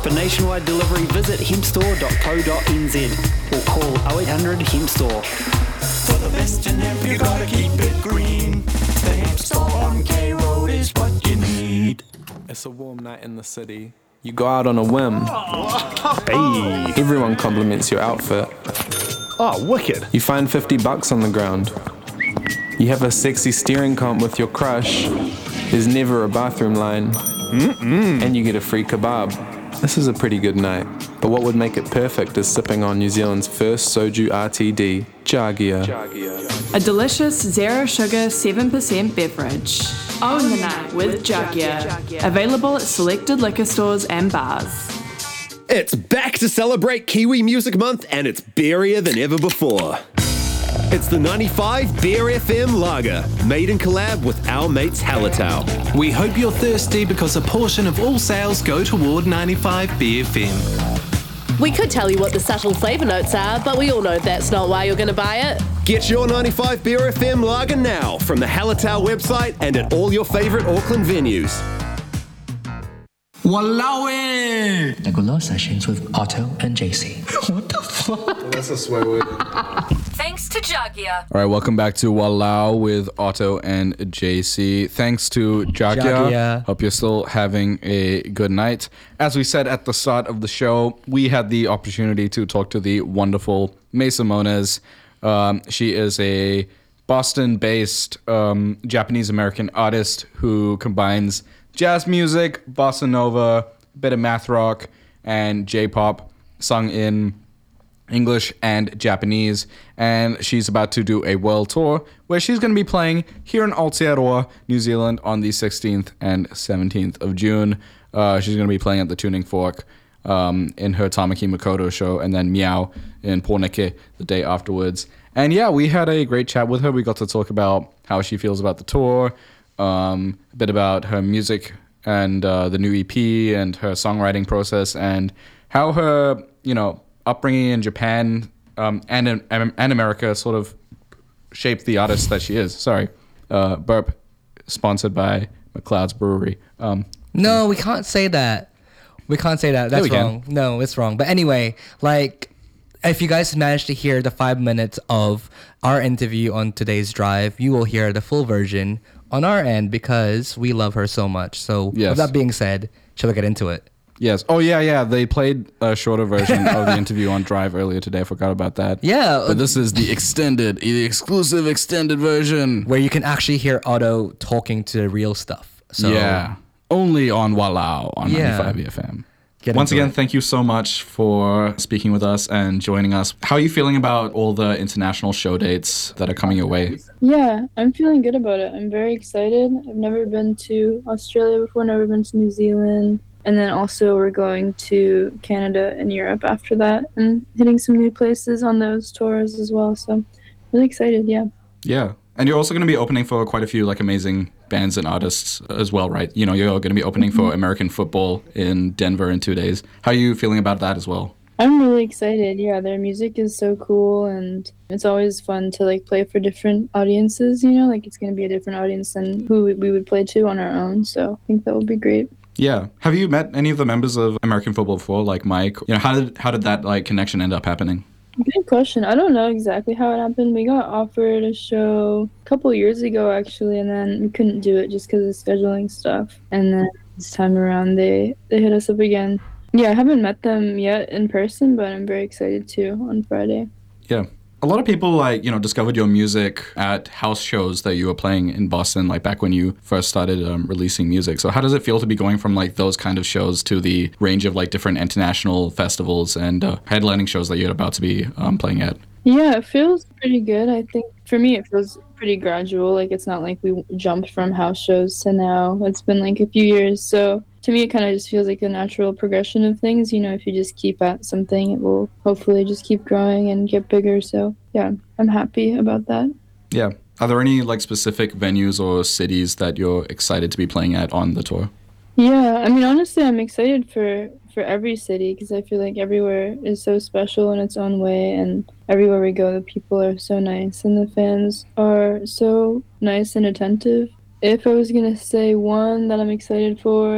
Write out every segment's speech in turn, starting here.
For nationwide delivery, visit hempstore.co.nz or call 0800 Hemp Store. For the best in hemp, you gotta keep it green. The Hemp Store on K Road is what you need. It's a warm night in the city. You go out on a whim. Hey. Everyone compliments your outfit. Oh, wicked. You find $50 on the ground. You have a sexy steering comp with your crush. There's never a bathroom line. And you get a free kebab. This is a pretty good night. But what would make it perfect is sipping on New Zealand's first soju RTD, Jagia. A delicious zero sugar 7% beverage. Own the night with Jagia. Available at selected liquor stores and bars. It's back to celebrate Kiwi Music Month, and it's beerier than ever before. It's the 95 Beer FM Lager, made in collab with our mates Hallertau. We hope you're thirsty because a portion of all sales go toward 95 BFM. We could tell you what the subtle flavour notes are, but we all know that's not why you're going to buy it. Get your 95 Beer FM Lager now from the Hallertau website and at all your favourite Auckland venues. Wallawi! Nagula sessions with Otto and JC. What the fuck? That's a swear word. Thanks to Jagia. All right, welcome back to Walao with Otto and JC. Thanks to Jagia. Hope you're still having a good night. As we said at the start of the show, we had the opportunity to talk to the wonderful May Simones. She is a Boston-based Japanese-American artist who combines jazz music, bossa nova, a bit of math rock, and J-pop, sung in English and Japanese. And she's about to do a world tour where she's going to be playing here in Aotearoa, New Zealand on the 16th and 17th of June. She's going to be playing at the Tuning Fork in her Tamaki Makoto show, and then Meow in Porneke the day afterwards. And yeah, we had a great chat with her. We got to talk about how she feels about the tour, a bit about her music and the new EP and her songwriting process, and how her, upbringing in Japan and America sort of shaped the artist that she is. Sorry, burp, sponsored by McLeod's Brewery. No, we can't say that. We can't say that. That's wrong. No, it's wrong. But anyway, if you guys managed to hear the 5 minutes of our interview on today's drive, you will hear the full version on our end because we love her so much. So with that being said, shall we get into it? Yes. Oh, yeah. They played a shorter version of the interview on Drive earlier today. I forgot about that. Yeah. But this is the exclusive extended version. Where you can actually hear Otto talking to the real stuff. So yeah. Only on Walao on 95 FM. Once again, thank you so much for speaking with us and joining us. How are you feeling about all the international show dates that are coming your way? Yeah, I'm feeling good about it. I'm very excited. I've never been to Australia before, never been to New Zealand. And then also we're going to Canada and Europe after that and hitting some new places on those tours as well. So I'm really excited, yeah. Yeah. And you're also going to be opening for quite a few amazing bands and artists as well, right? You're going to be opening for American football in Denver in 2 days. How are you feeling about that as well? I'm really excited. Yeah, their music is so cool, and it's always fun to play for different audiences, it's going to be a different audience than who we would play to on our own. So I think that would be great. Yeah. Have you met any of the members of American football before, like Mike? How did that connection end up happening? Good question. I don't know exactly how it happened. We got offered a show a couple years ago, actually, and then we couldn't do it just because of scheduling stuff. And then this time around, they hit us up again. Yeah, I haven't met them yet in person, but I'm very excited to on Friday. Yeah. A lot of people discovered your music at house shows that you were playing in Boston, back when you first started releasing music. So how does it feel to be going from those kind of shows to the range of different international festivals and headlining shows that you're about to be playing at? Yeah, it feels pretty good. I think for me it feels pretty gradual. It's not like we jumped from house shows to now. It's been a few years. So to me, it kind of just feels like a natural progression of things. If you just keep at something, it will hopefully just keep growing and get bigger. So yeah, I'm happy about that. Yeah. Are there any specific venues or cities that you're excited to be playing at on the tour? Yeah, honestly, I'm excited for every city because I feel like everywhere is so special in its own way, and everywhere we go, the people are so nice and the fans are so nice and attentive. If I was going to say one that I'm excited for,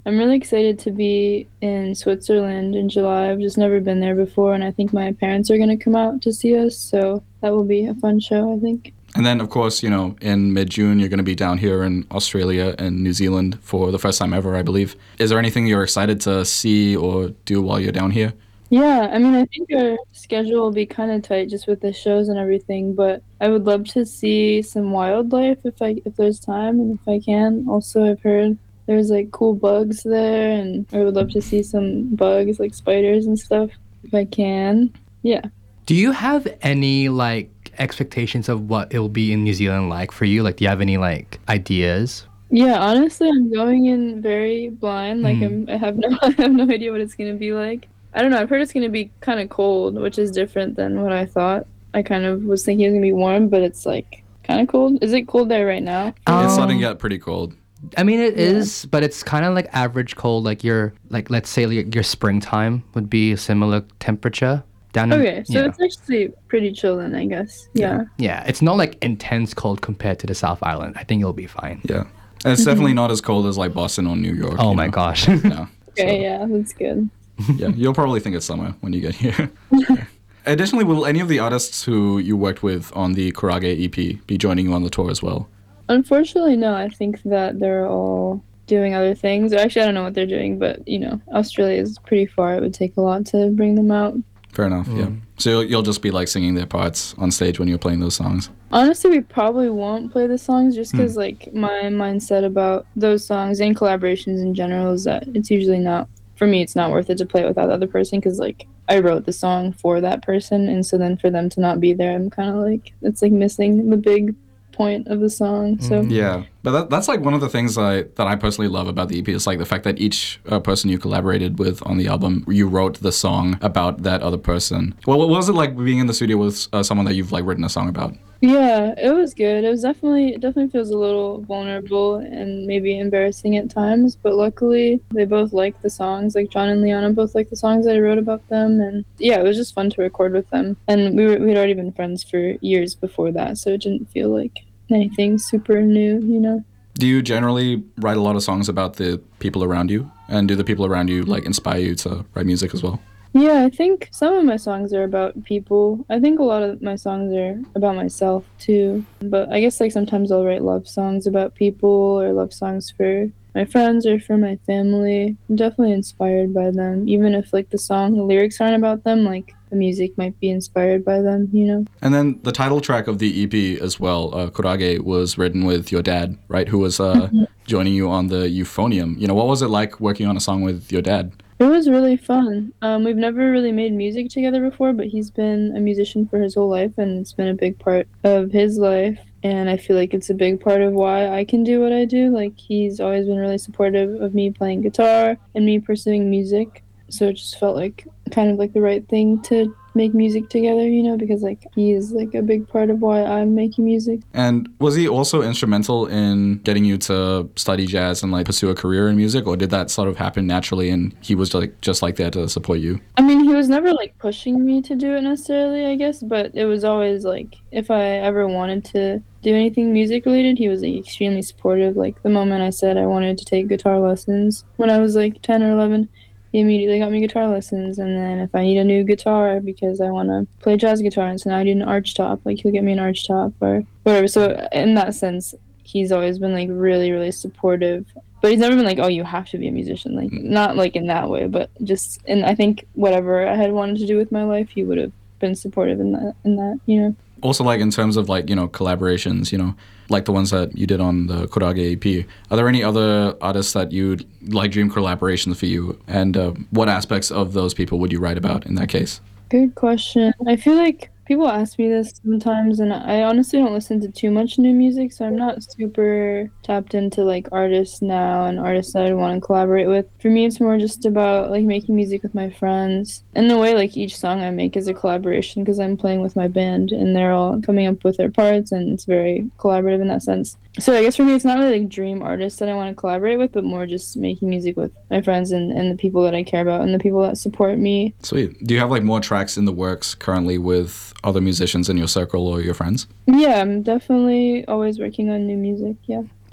I'm really excited to be in Switzerland in July. I've just never been there before, and I think my parents are going to come out to see us, so that will be a fun show, I think. And then, of course, you know, in mid-June, you're going to be down here in Australia and New Zealand for the first time ever, I believe. Is there anything you're excited to see or do while you're down here? Yeah, I mean, I think our schedule will be kind of tight just with the shows and everything, but I would love to see some wildlife if there's time and if I can. Also, I've heard there's like cool bugs there, and I would love to see some bugs like spiders and stuff if I can. Yeah. Do you have any like expectations of what it will be in New Zealand like for you? Like, do you have any like ideas? Yeah, honestly, I'm going in very blind. Like, I have no idea what it's gonna be like. I don't know. I've heard it's gonna be kind of cold, which is different than what I thought. I kind of was thinking it was gonna be warm, but it's like kind of cold. Is it cold there right now? It's starting to get pretty cold. I mean, it is, but it's kind of like average cold. Like let's say like your springtime would be a similar temperature. Okay, so it's actually pretty chill then, I guess. Yeah. Yeah, it's not like intense cold compared to the South Island. I think you'll be fine. Yeah. And it's definitely not as cold as like Boston or New York. Oh my gosh. Yeah. Okay, yeah, that's good. Yeah, you'll probably think it's summer when you get here. Additionally, will any of the artists who you worked with on the Kurage EP be joining you on the tour as well? Unfortunately, no. I think that they're all doing other things. Actually, I don't know what they're doing, but, you know, Australia is pretty far. It would take a lot to bring them out. Fair enough, yeah. So you'll just be like singing their parts on stage when you're playing those songs? Honestly, we probably won't play the songs just because, like, my mindset about those songs and collaborations in general is that it's usually not, for me, it's not worth it to play it without the other person because, like, I wrote the song for that person, and so then for them to not be there, I'm kind of like, it's like missing the big point of the song. So yeah, but that's like one of the things that I personally love about the EP is like the fact that each person you collaborated with on the album, you wrote the song about that other person. Well, what was it like being in the studio with someone that you've like written a song about? Yeah, it was good. It definitely feels a little vulnerable and maybe embarrassing at times, but luckily they both liked the songs. Like John and Liana both liked the songs that I wrote about them, and yeah, it was just fun to record with them. And we'd already been friends for years before that, so it didn't feel like anything super new, you know. Do you generally write a lot of songs about the people around you? And do the people around you like inspire you to write music as well? Yeah, I think some of my songs are about people. I think a lot of my songs are about myself too. But I guess like sometimes I'll write love songs about people or love songs for my friends or for my family. I'm definitely inspired by them. Even if like the lyrics aren't about them, like the music might be inspired by them, you know? And then the title track of the EP as well, Kurage, was written with your dad, right? Who was joining you on the Euphonium. You know, what was it like working on a song with your dad? It was really fun. We've never really made music together before, but he's been a musician for his whole life, and it's been a big part of his life. And I feel like it's a big part of why I can do what I do. Like, he's always been really supportive of me playing guitar and me pursuing music. So it just felt like kind of like the right thing to make music together, you know, because like he is like a big part of why I'm making music. And was he also instrumental in getting you to study jazz and like pursue a career in music, or did that sort of happen naturally and he was like just like there to support you? I mean, he was never like pushing me to do it necessarily, I guess, but it was always like if I ever wanted to do anything music related, he was like extremely supportive. Like the moment I said I wanted to take guitar lessons when I was like 10 or 11, he immediately got me guitar lessons. And then if I need a new guitar because I want to play jazz guitar and so now I need an arch top, like he'll get me an arch top or whatever. So in that sense, he's always been like really, really supportive. But he's never been like, oh, you have to be a musician. Like not like in that way, but just, and I think whatever I had wanted to do with my life, he would have been supportive in that, you know. Also, like in terms of like, you know, collaborations, you know, like the ones that you did on the Kurage EP, are there any other artists that you'd like dream collaborations for you? And what aspects of those people would you write about in that case? Good question. I feel like people ask me this sometimes, and I honestly don't listen to too much new music, so I'm not super tapped into like artists now and artists that I want to collaborate with. For me, it's more just about like making music with my friends. In a way, like each song I make is a collaboration because I'm playing with my band and they're all coming up with their parts, and it's very collaborative in that sense. So I guess for me, it's not really like dream artists that I want to collaborate with, but more just making music with my friends and the people that I care about and the people that support me. Sweet. Do you have like more tracks in the works currently with other musicians in your circle or your friends? Yeah, I'm definitely always working on new music, yeah.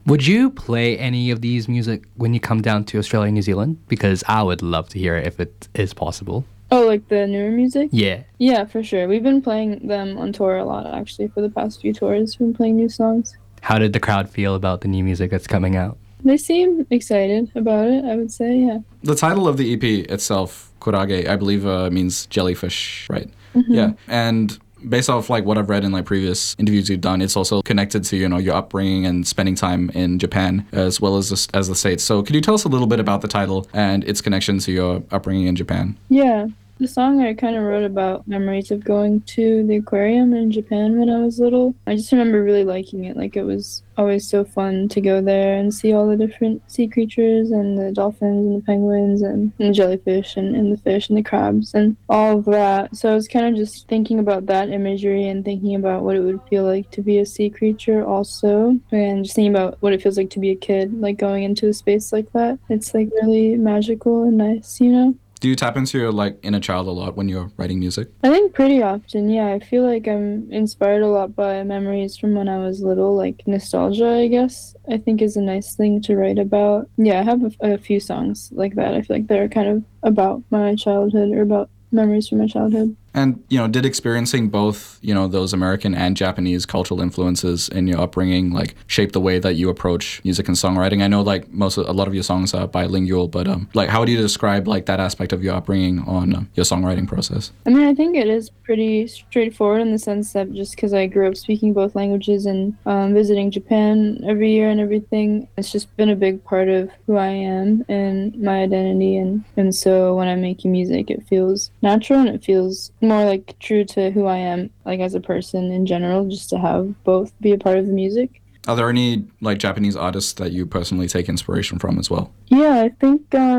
Would you play any of these music when you come down to Australia and New Zealand? Because I would love to hear it if it is possible. Oh, like the newer music? Yeah. Yeah, for sure. We've been playing them on tour a lot, actually, for the past few tours. We've been playing new songs. How did the crowd feel about the new music that's coming out? They seem excited about it, I would say, yeah. The title of the EP itself, Kurage, I believe means jellyfish, right? Mm-hmm. Yeah. And based off like what I've read in like previous interviews you've done, it's also connected to, you know, your upbringing and spending time in Japan as well as the States. So could you tell us a little bit about the title and its connection to your upbringing in Japan? Yeah. The song I kind of wrote about memories of going to the aquarium in Japan when I was little. I just remember really liking it. Like, it was always so fun to go there and see all the different sea creatures and the dolphins and the penguins and the jellyfish and the fish and the crabs and all of that. So I was kind of just thinking about that imagery and thinking about what it would feel like to be a sea creature also, and just thinking about what it feels like to be a kid, like going into a space like that. It's like really magical and nice, you know? Do you tap into your like inner child a lot when you're writing music? I think pretty often, yeah. I feel like I'm inspired a lot by memories from when I was little, like nostalgia, I guess, I think is a nice thing to write about. Yeah, I have a few songs like that. I feel like they're kind of about my childhood or about memories from my childhood. And, you know, did experiencing both, you know, those American and Japanese cultural influences in your upbringing, like, shape the way that you approach music and songwriting? I know, like, a lot of your songs are bilingual, but, like, how would you describe, like, that aspect of your upbringing on your songwriting process? I mean, I think it is pretty straightforward in the sense that just because I grew up speaking both languages and visiting Japan every year and everything, it's just been a big part of who I am and my identity. And so when I'm making music, it feels natural and it feels more like true to who I am, like as a person in general, just to have both be a part of the music. Are there any like Japanese artists that you personally take inspiration from as well? Yeah, I think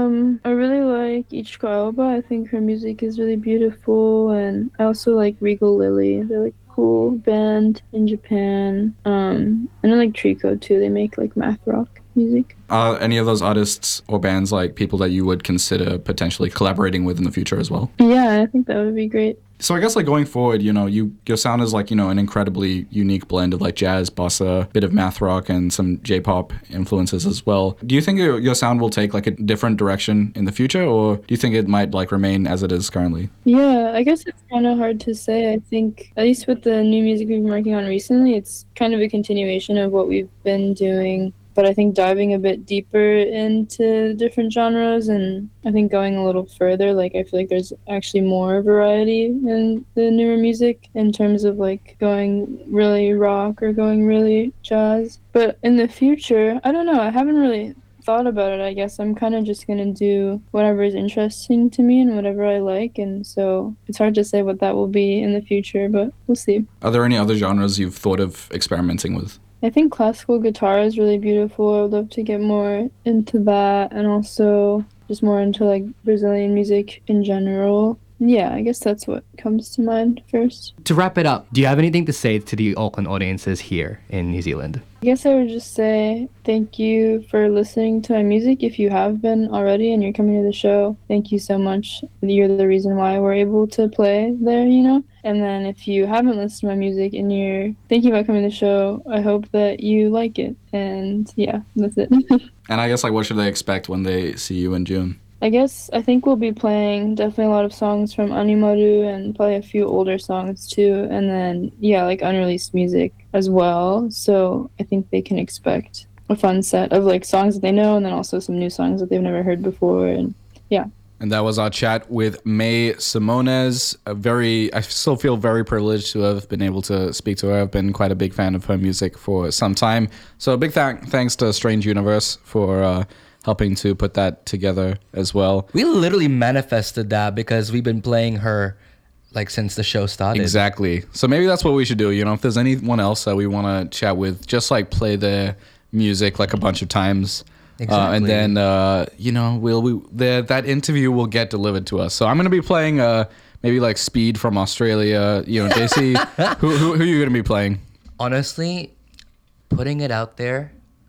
I really like Ichiko Aoba. I think her music is really beautiful, and I also like Regal Lily. They're like a cool band in Japan. And I like Trico too. They make like math rock music. Are any of those artists or bands like people that you would consider potentially collaborating with in the future as well? Yeah, I think that would be great. So I guess like going forward, you know, your sound is like, you know, an incredibly unique blend of like jazz, bossa, bit of math rock, and some J-pop influences as well. Do you think your sound will take like a different direction in the future, or do you think it might like remain as it is currently? Yeah, I guess it's kind of hard to say. I think at least with the new music we've been working on recently, it's kind of a continuation of what we've been doing. But I think diving a bit deeper into different genres, and I think going a little further, like I feel like there's actually more variety in the newer music in terms of like going really rock or going really jazz. But in the future, I don't know, I haven't really thought about it. I guess I'm kind of just gonna do whatever is interesting to me and whatever I like, and so it's hard to say what that will be in the future, but we'll see. Are there any other genres you've thought of experimenting with? I think classical guitar is really beautiful. I would love to get more into that, and also just more into like Brazilian music in general. Yeah, I guess that's what comes to mind first. To wrap it up, do you have anything to say to the Auckland audiences here in New Zealand? I guess I would just say thank you for listening to my music. If you have been already and you're coming to the show, thank you so much. You're the reason why we're able to play there, you know? And then if you haven't listened to my music and you're thinking about coming to the show, I hope that you like it. And yeah, that's it. And I guess like what should they expect when they see you in June? I think we'll be playing definitely a lot of songs from Animaru and probably a few older songs too. And then, yeah, like unreleased music as well. So I think they can expect a fun set of like songs that they know, and then also some new songs that they've never heard before. And yeah. And that was our chat with May Simones. I still feel very privileged to have been able to speak to her. I've been quite a big fan of her music for some time. So a big thanks to Strange Universe for helping to put that together as well. We literally manifested that because we've been playing her like since the show started. Exactly. So maybe that's what we should do. You know, if there's anyone else that we want to chat with, just like play their music like a bunch of times. Exactly. And then, you know, that interview will get delivered to us. So I'm going to be playing maybe like Speed from Australia. You know, JC, who are you going to be playing? Honestly, putting it out there,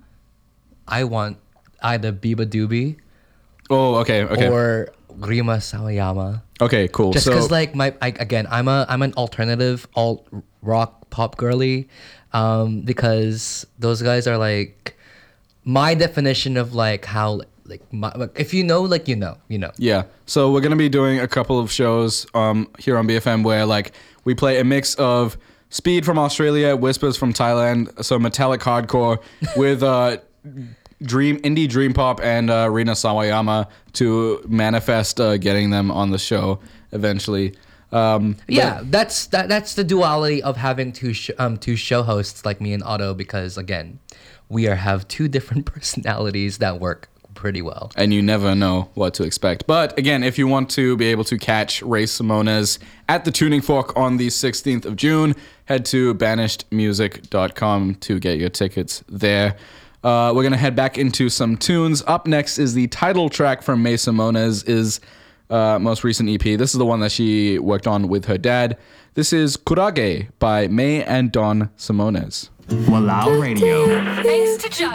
I want either Biba Doobie. Oh, okay. Or Rima Sawayama. Okay, cool. Just because, like, I'm an alternative alt rock pop girly, because those guys are like my definition of like how if you know, like you know. Yeah. So we're gonna be doing a couple of shows here on BFM where like we play a mix of Speed from Australia, Whispers from Thailand, so metallic hardcore with indie dream pop and Rina Sawayama to manifest getting them on the show eventually. That's the duality of having two show hosts like me and Otto, because again, we have two different personalities that work pretty well. And you never know what to expect. But again, if you want to be able to catch Ray Simones at the Tuning Fork on the 16th of June, head to banishedmusic.com to get your tickets there. We're going to head back into some tunes. Up next is the title track from May Simones' most recent EP. This is the one that she worked on with her dad. This is Kurage by May and Don Simones. Walao Radio. Thanks to Juggia.